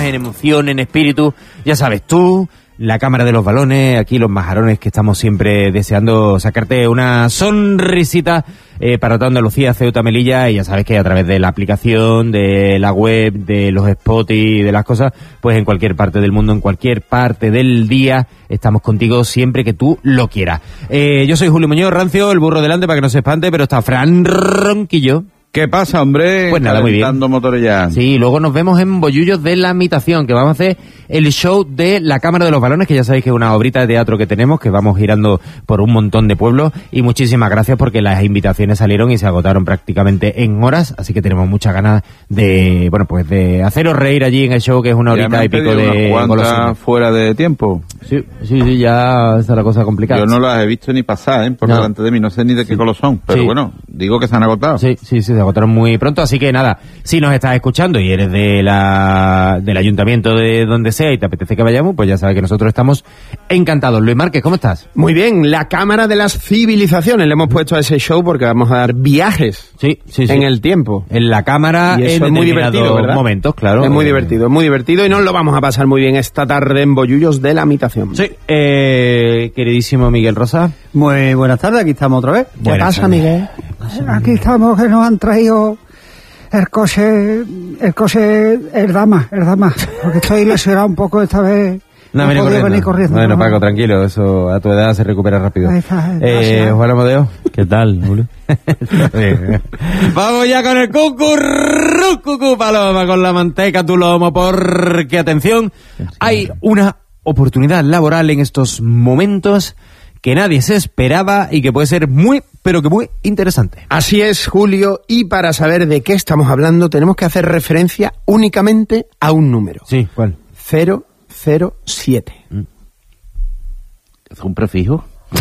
en emoción, en espíritu. Ya sabes, tú, la cámara de los balones, aquí los majarones que estamos siempre deseando sacarte una sonrisita para toda Andalucía, Ceuta, Melilla, y ya sabes que a través de la aplicación, de la web, de los spots y de las cosas, pues en cualquier parte del mundo, en cualquier parte del día, estamos contigo siempre que tú lo quieras. Yo soy Julio Muñoz, rancio, el burro delante para que no se espante, pero está Fran Ronquillo. ¿Qué pasa, hombre? Pues nada, muy bien. Motores ya. Sí, luego nos vemos en Bollullos de la Imitación, que vamos a hacer el show de la Cámara de los Balones, que ya sabéis que es una obrita de teatro que tenemos, que vamos girando por un montón de pueblos, y muchísimas gracias porque las invitaciones salieron y se agotaron prácticamente en horas, así que tenemos muchas ganas de, bueno, pues de haceros reír allí en el show, que es una horita y pico de golosinas fuera de tiempo. Sí, ya está la cosa complicada. Yo no las he visto ni pasar, por delante de mí, no sé ni de qué color son, pero bueno, digo que se han agotado. Sí, se agotaron muy pronto, así que nada, si nos estás escuchando y eres del ayuntamiento de donde sea y te apetece que vayamos, pues ya sabes que nosotros estamos encantados. Luis Márquez, ¿cómo estás? Muy bien, la Cámara de las Civilizaciones le hemos puesto a ese show porque vamos a dar viajes en el tiempo. En la cámara, y eso es muy divertido, ¿verdad? Momentos, claro. Es muy divertido y nos lo vamos a pasar muy bien esta tarde en Bollullos de la Imitación. Sí, queridísimo Miguel Rosa. Muy buenas tardes, aquí estamos otra vez. ¿Qué pasa, Miguel? Aquí estamos, que nos han traído el coche, el dama, porque estoy lesionado un poco esta vez. No podía venir corriendo. Bueno, Paco, tranquilo, eso a tu edad se recupera rápido. Ahí está, Juan Amadeo, ¿qué tal, Julio? Vamos ya con el cucú, paloma, con la manteca, tu lomo, porque, atención, hay una oportunidad laboral en estos momentos que nadie se esperaba y que puede ser muy, pero que muy interesante. Así es, Julio, y para saber de qué estamos hablando tenemos que hacer referencia únicamente a un número. Sí, ¿cuál? 007. ¿Es un prefijo?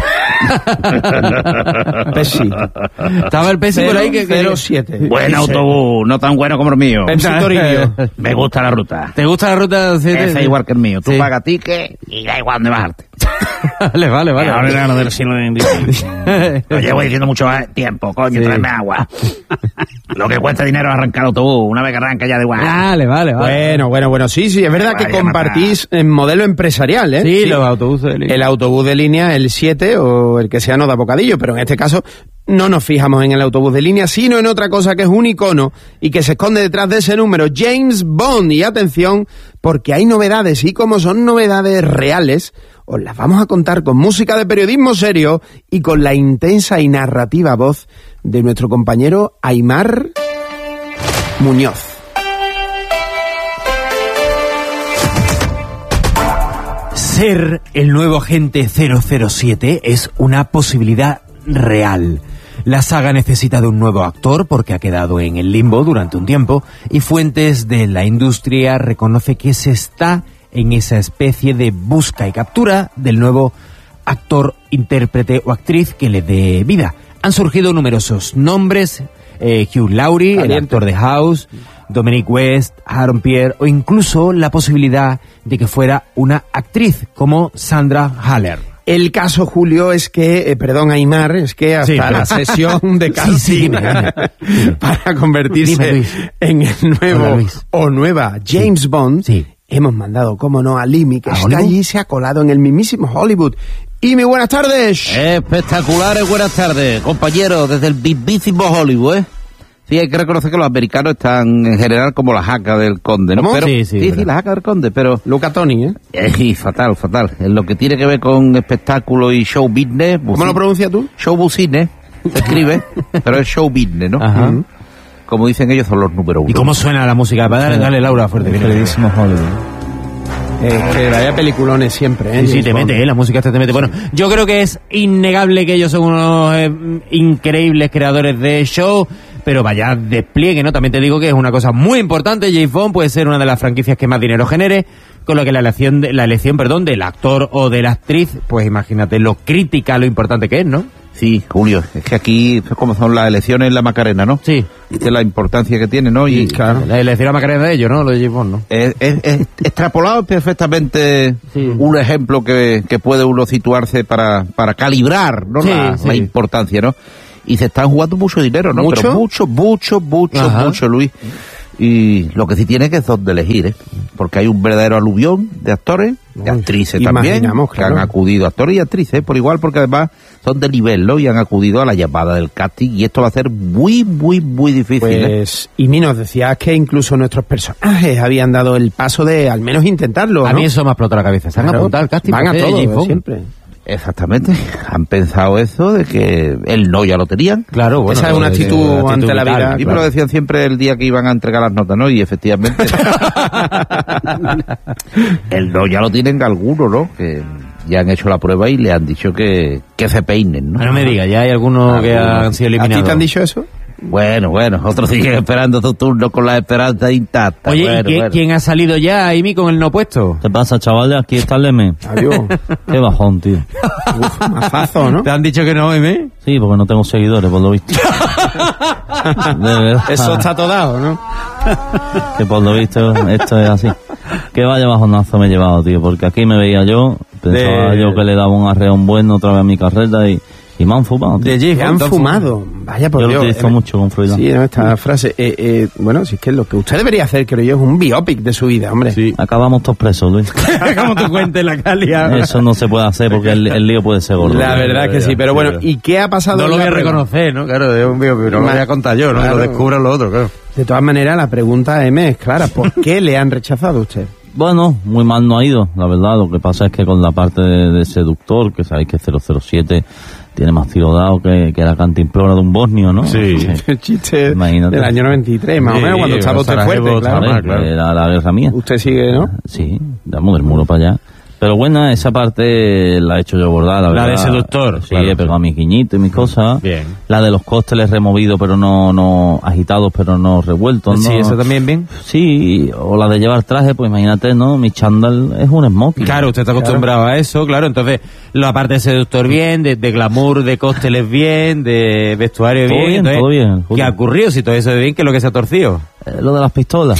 Pesi. Estaba el Pesi por ahí que 07. Buen autobús, no tan bueno como el mío. Me gusta la ruta. ¿Te gusta la ruta 7? Ese es igual que el mío. Tú pagas ticket y da igual dónde bajarte. Vale. Ahora del siglo XX. Lo llevo diciendo mucho tiempo, coño, tráeme agua. Lo que cuesta dinero es arrancar el autobús. Una vez que arranca ya de igual. Vale. Bueno, sí, es verdad que compartís en modelo empresarial, ¿eh? Sí, los autobuses de línea. El autobús de línea, el 7 o el que sea, no da bocadillo, pero en este caso no nos fijamos en el autobús de línea, sino en otra cosa que es un icono y que se esconde detrás de ese número, James Bond. Y atención, porque hay novedades, y como son novedades reales, os las vamos a contar con música de periodismo serio y con la intensa y narrativa voz de nuestro compañero Aimar Muñoz. Ser el nuevo agente 007 es una posibilidad real. La saga necesita de un nuevo actor porque ha quedado en el limbo durante un tiempo y fuentes de la industria reconoce que se está en esa especie de busca y captura del nuevo actor, intérprete o actriz que le dé vida. Han surgido numerosos nombres, Hugh Laurie, el actor de House, Dominic West, Aaron Pierre, o incluso la posibilidad de que fuera una actriz como Sandra Haller. El caso, Julio, es que, Aimar, es que hasta la sesión de casting para convertirse en el nuevo o nueva James Bond, hemos mandado, como no, a Limi, que está allí, se ha colado en el mismísimo Hollywood. Y muy buenas tardes. Espectaculares buenas tardes, compañeros, desde el mismísimo Hollywood, Sí, hay que reconocer que los americanos están en general como la jaca del conde, ¿no? ¿Cómo? Pero, sí, la jaca del conde, pero... Luca Toni, ¿eh? Fatal. En lo que tiene que ver con espectáculo y show business... ¿Cómo lo pronuncias tú? Show business, se escribe, pero es show business, ¿no? Ajá. Como dicen ellos, son los número uno. ¿Y cómo suena la música? Dale Laura, fuerte. Queridísimo Hollywood. Que vaya peliculones siempre, ¿eh? Sí, te mete, la música te mete. Bueno, yo creo que es innegable que ellos son unos increíbles creadores de show, pero vaya despliegue, ¿no? También te digo que es una cosa muy importante. James Bond puede ser una de las franquicias que más dinero genere, con lo que la elección del actor o de la actriz, pues imagínate lo crítica, lo importante que es, ¿no? Sí, Julio, es que aquí es como son las elecciones en la Macarena, ¿no? Sí. Es la importancia que tiene, ¿no? Y claro, la elección a Macarena de ellos, ¿no? Lo de James Bond, ¿no? Es extrapolado perfectamente un ejemplo que puede uno situarse para calibrar, ¿no? La importancia, ¿no? Y se están jugando mucho dinero, ¿no? ¿Mucho? Pero mucho, Luis. Y lo que sí tiene que es donde elegir, ¿eh? porque hay un verdadero aluvión de actores, de actrices también, claro, que han acudido, actores y actrices, por igual, porque además son de nivel, ¿no? Y han acudido a la llamada del casting, y esto va a ser muy, muy, muy difícil. Pues, y nos decías que incluso nuestros personajes habían dado el paso de al menos intentarlo, ¿no? A mí eso me ha explotado la cabeza. Se han apuntado al casting. Van a todo, siempre. Exactamente, han pensado eso de que el no ya lo tenían. Claro, bueno. Esa es una actitud ante la vida. A mí me lo decían siempre el día que iban a entregar las notas, ¿no? Y efectivamente el no ya lo tienen algunos, ¿no? Que ya han hecho la prueba y le han dicho que se peinen, ¿no? No me diga, ya hay algunos que han sido eliminados. ¿A ti te han dicho eso? Bueno, otros siguen esperando su turno con la esperanza intacta. Oye, ¿y quién ha salido ya, Amy, con el no puesto? ¿Qué pasa, chavales? Aquí está el M. Adiós. Qué bajón, tío. Uf, mazazo, ¿no? ¿Te han dicho que no, Amy? Sí, porque no tengo seguidores, por lo visto. De verdad. Eso está todo dado, ¿no? Que por lo visto esto es así. Qué vaya bajonazo me he llevado, tío, porque aquí me veía yo, pensaba yo que le daba un arreón bueno otra vez a mi carrera y me han fumado, tío. Me han fumado. Vaya por Yo Dios. lo utilizo mucho con Freud. Sí, ¿no? Esta frase. Bueno, si es que lo que usted debería hacer, creo yo, es un biopic de su vida, hombre. Sí. Acabamos todos presos, Luis. Como tú cuentes la calidad. Eso no se puede hacer porque el lío puede ser gordo. La verdad que sí, pero bueno, ¿y qué ha pasado? No lo en voy la a prueba? reconocer, ¿no? Claro, es un biopic, no lo voy a contar yo, ¿no? Claro. Lo descubran los otros, claro. De todas maneras, la pregunta, M, es clara. ¿Por qué le han rechazado a usted? Bueno, muy mal no ha ido, la verdad. Lo que pasa es que con la parte de seductor, que sabéis que 007 tiene más tiro dado que la cantimplora de un bosnio, ¿no? Sí. El chiste Imagínate. del año 93, más o menos, cuando estaba usted Sarajevo, fuerte, claro. Sarajevo. Claro. Era la guerra mía. Usted sigue, ¿no? Sí, damos del muro para allá. Pero bueno, esa parte la he hecho yo bordar, la verdad. de seductor, Sí, claro. he pegado mis guiñitos y mis cosas. Bien. La de los cócteles removidos, pero no agitados, pero no revueltos, ¿no? Sí, eso también bien. Sí, o la de llevar traje, pues imagínate, ¿no? Mi chándal es un smoking. Claro, usted está acostumbrado a eso, claro. Entonces, la parte de seductor bien, de glamour, de cócteles bien, de vestuario Todo bien. bien, Entonces, todo bien, ¿qué Julio. ha ocurrido? Si todo eso es bien, ¿qué es lo que se ha torcido? Lo de las pistolas.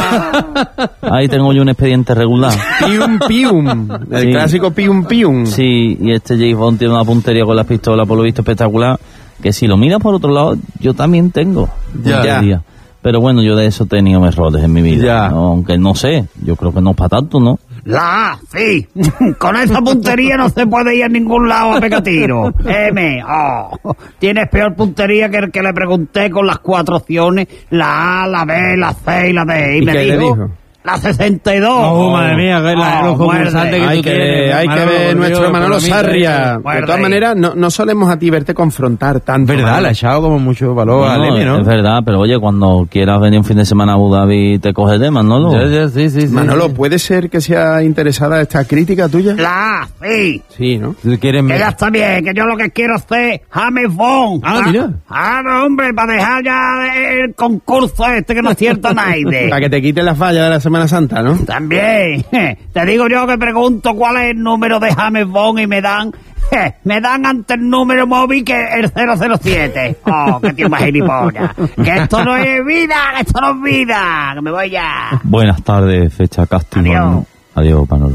Ahí tengo yo un expediente regular. Pium, pium. El Sí. clásico pium, pium. Sí, y este James Bond tiene una puntería con las pistolas, por lo visto, espectacular. Que si lo miras por otro lado, yo también tengo. Ya. Pero bueno, yo de eso he tenido errores en mi vida. Ya. ¿no? Aunque no sé, yo creo que no es para tanto, ¿no? La A, sí. Con esa puntería no se puede ir a ningún lado a pegar tiro. M, tienes peor puntería que el que le pregunté con las 4 opciones. La A, la B, la C y la D. ¿Y qué le dijo? La 62. Oh, madre mía, los concursantes que Hay tú que, tienes. hay que Manolo, ver por nuestro Dios, Manolo por mí, Sarria. muerde. De todas maneras, no solemos a ti verte confrontar tanto. Verdad, Manolo. le ha echado como mucho valor al Bueno, M, ¿no? Es verdad, pero oye, cuando quieras venir un fin de semana a Abu Dhabi, te coges de Manolo. Sí. Manolo, ¿puede ser que sea interesada esta crítica tuya? La A, sí. Sí, ¿no? ¿Tú quieres Que ya está bien, que yo lo que quiero es ser James Bond. Ah, mira. No, hombre, para dejar ya el concurso este que no acierta nadie. Para que te quite la falla de la Semana Santa, ¿no? También, te digo yo que pregunto cuál es el número de James Bond y me dan ante el número móvil que el 007. Oh, qué tío más gilipollas. Que esto no es vida, que esto no es vida. Que me voy ya. Buenas tardes, fecha casting. Adiós. ¿no? Adiós, Manolo.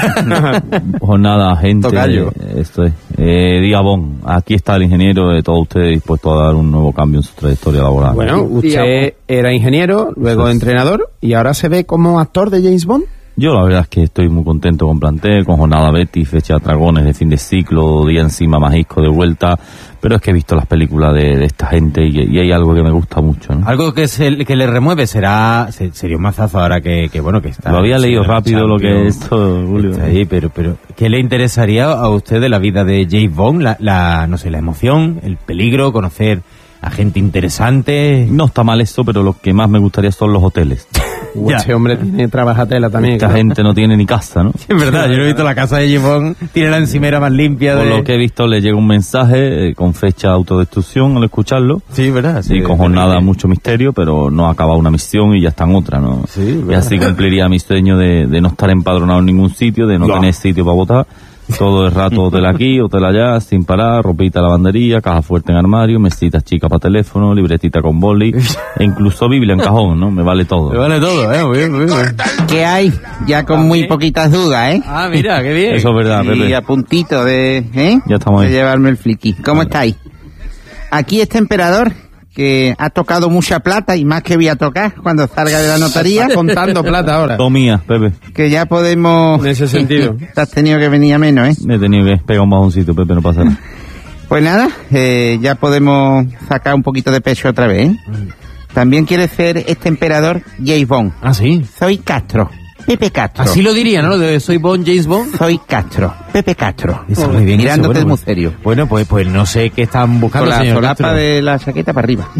Jornada, gente. Tocayo. Esto es. Día Bon. Aquí está el ingeniero de todos ustedes dispuesto a dar un nuevo cambio en su trayectoria laboral. Bueno, usted era ingeniero, luego entrenador y ahora se ve como actor de James Bond. Yo la verdad es que estoy muy contento con plantel, con jornada Betty, fecha de Dragones de fin de ciclo, día encima Majisco de vuelta, pero es que he visto las películas de esta gente y hay algo que me gusta mucho, ¿no? Algo que le remueve sería un mazazo ahora que está. Lo había leído rápido lo que es esto, Julio. Está ahí, pero ¿qué le interesaría a usted de la vida de James Bond? No sé, la emoción, el peligro, conocer a gente interesante. No está mal esto, pero lo que más me gustaría son los hoteles. Ya. Este hombre tiene trabajatela también. Esta claro. gente no tiene ni casa, ¿no? Es verdad, yo no he visto la casa de James Bond, tiene la encimera más limpia Por de... lo que he visto le llega un mensaje con fecha de autodestrucción al escucharlo. Sí, verdad. Y con jornada mucho misterio, pero no ha acabado una misión y ya está en otra, ¿no? Sí, y verdad. así cumpliría mi sueño de no estar empadronado en ningún sitio, de no tener sitio para votar. Todo el rato hotel aquí, hotel allá, sin parar, ropita lavandería, caja fuerte en armario, mesitas chicas para teléfono, libretita con boli, e incluso Biblia en cajón, ¿no? Me vale todo. Me vale todo, muy bien, muy bien. ¿Qué hay? Ya con muy poquitas dudas, ¿eh? Ah, mira, qué bien. Eso es verdad, Y Pepe. a puntito de Ya estamos ahí. llevarme el fliqui. ¿Cómo estáis? Aquí este emperador, que ha tocado mucha plata y más que voy a tocar cuando salga de la notaría. Está contando plata ahora. Tomía, Pepe. Que ya podemos... En ese sentido. Te has tenido que venir a menos, ¿eh? Me he tenido que pegar un bajoncito, Pepe, no pasa nada. Pues nada, ya podemos sacar un poquito de pecho otra vez, ¿eh? También quiere ser este emperador James Bond. Ah, sí. Soy Castro. Pepe Castro. Así lo diría, ¿no? Lo de soy Bond, James Bond. Soy Castro. Pepe Castro. Está muy bien. Mirándote eso, muy serio. Bueno, pues no sé qué están buscando, Con la señor solapa Castro. de la chaqueta para arriba.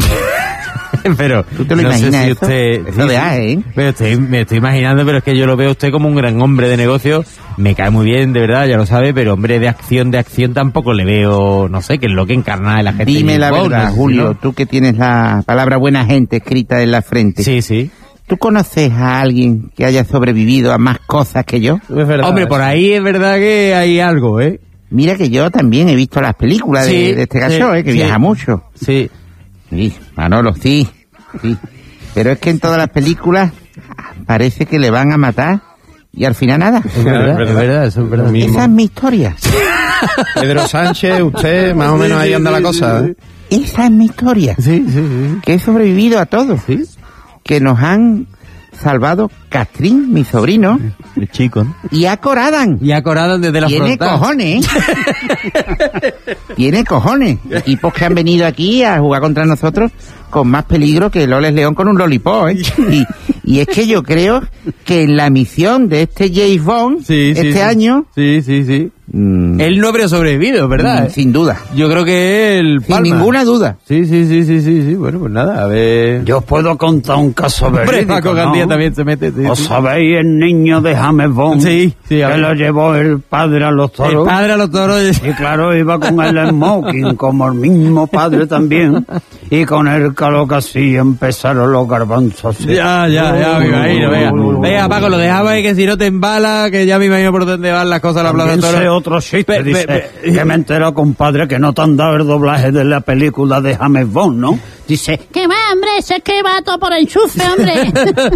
Pero ¿Tú te lo no sé imaginas si eso? usted... Eso de AE, ¿eh? Pero me estoy imaginando, pero es que yo lo veo a usted como un gran hombre de negocio. Me cae muy bien, de verdad, ya lo sabe, pero hombre de acción tampoco le veo, no sé, qué es lo que encarna de la gente. Dime la James Bond, verdad, no sé si Julio, no. tú que tienes la palabra buena gente escrita en la frente. Sí, sí. ¿Tú conoces a alguien que haya sobrevivido a más cosas que yo? Es verdad, Hombre, por ahí es verdad que hay algo, ¿eh? Mira que yo también he visto las películas Sí, de este sí, gallo, que sí. viaja mucho. Sí. Sí, Manolo, sí. Pero es que en todas las películas parece que le van a matar y al final nada. Es verdad, eso es verdad. Lo mismo. Esa es mi historia. Pedro Sánchez, usted, más o menos ahí anda la cosa. ¿eh? Esa es mi historia. Sí, sí, sí. Que he sobrevivido a todo. Sí. Que nos han salvado Catrín, mi sobrino, El chico, ¿no? y a Coradan. Y acoradan desde la Tiene frontal. cojones, ¿eh? Tiene cojones. Equipos que han venido aquí a jugar contra nosotros con más peligro que Loles León con un lollipop, ¿eh? Y es que yo creo que en la misión de este James Bond, Sí, sí, este sí. año, Sí, sí, sí. Él no habría sobrevivido, ¿verdad? sin duda, Yo creo que él... sin palma. ninguna duda. Sí, sí, sí, sí, sí, sí. Bueno, pues nada, a ver... Yo os puedo contar un caso Hombre, verídico, Paco ¿no? Gandía también se mete. Sí, ¿Os sí. sabéis el niño de James Bond? Sí, sí, a Que ver. lo llevó el padre a los El toros. padre a los toros... Y claro, iba con el smoking, como el mismo padre también. Y con el calor que así empezaron los garbanzos. ¿sí? Ya, me imagino, venga. Venga, Paco, lo dejamos ahí que si no te embala, que ya me imagino por dónde van las cosas a la plaza de También sé toros. otro chiste, Ve, dice, ve, que me entero, compadre, que no te han dado el doblaje de la película de James Bond, ¿no? Dice, Que va, hombre, si es que va todo por enchufe, hombre.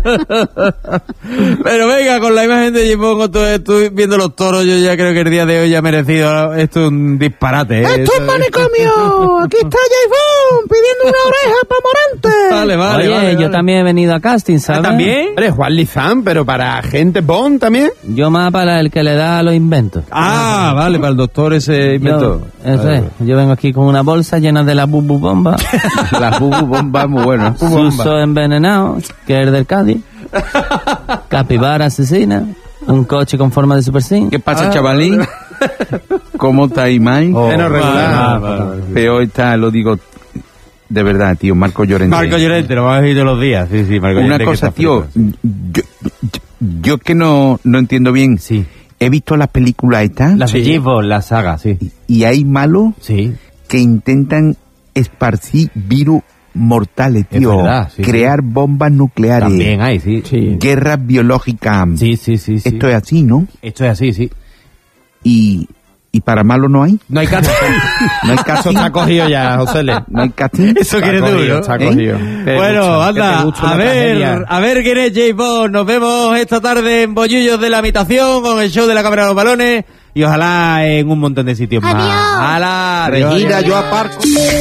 Pero venga, con la imagen de Jimbo, estoy viendo los toros, yo ya creo que el día de hoy ya ha merecido esto un disparate. ¿eh? ¡Esto es manicomio! ¡Aquí está James Bond pidiendo una oreja para Morante! Vale, vale, Oye, vale, yo vale. también he venido a casting, ¿sabes? ¿También? Hombre, Juan Lizán, pero para gente Bond también. Yo más para el que le da los inventos. Ah, vale, para el doctor ese inventó. Eso es. Yo vengo aquí con una bolsa llena de la bubu bomba, La bubu bomba muy buena. suso envenenado, que es del Cádiz, capibara asesina, un coche con forma de Super Sim. ¿Qué pasa, chavalín? ¿Cómo estáis, Mike? Menos regular. Peor está, lo digo de verdad, tío, Marco Llorente. Marco Llorente, lo vamos a decir todos los días. Sí, sí, Marco Una Llorente. que cosa, está tío, frito. yo que no entiendo bien. Sí. He visto las películas estas La de James Bond, la saga, sí. y hay malos Sí. que intentan esparcir virus mortales, Es tío. verdad, sí, crear bombas nucleares. También hay, sí. Sí. Guerras biológicas. Sí, sí, sí, sí. Esto es así, ¿no? Esto es así, sí. Y para malo no hay. No hay caso. No hay Eso casting. está cogido ya, José Le. No hay casting. Eso quieres tú, ¿no? Está ¿Eh? cogido. Bueno, anda, a ver quién es James Bond. Nos vemos esta tarde en Bollullos de la Habitación con el show de la Cámara de los Balones y ojalá en un montón de sitios más. Adiós. ¡Hala! Regina, yo aparco.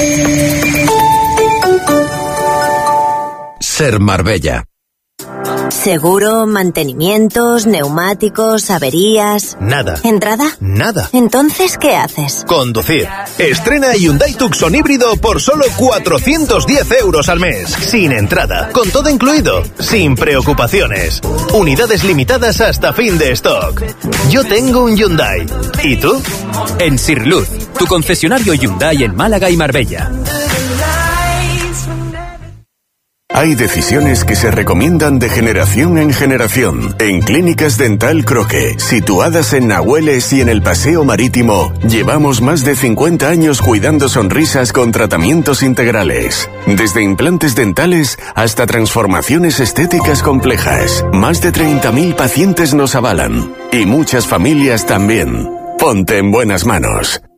Ser Marbella. Seguro, mantenimientos, neumáticos, averías. Nada. ¿Entrada? Nada. Entonces, ¿qué haces? Conducir. Estrena Hyundai Tucson híbrido por solo 410 euros al mes. Sin entrada. Con todo incluido. Sin preocupaciones. Unidades limitadas hasta fin de stock. Yo tengo un Hyundai. ¿Y tú? En Sirluz, tu concesionario Hyundai en Málaga y Marbella. Hay decisiones que se recomiendan de generación en generación. En Clínicas Dental Croque, situadas en Nahueles y en el Paseo Marítimo, llevamos más de 50 años cuidando sonrisas con tratamientos integrales. Desde implantes dentales hasta transformaciones estéticas complejas. Más de 30.000 pacientes nos avalan. Y muchas familias también. Ponte en buenas manos.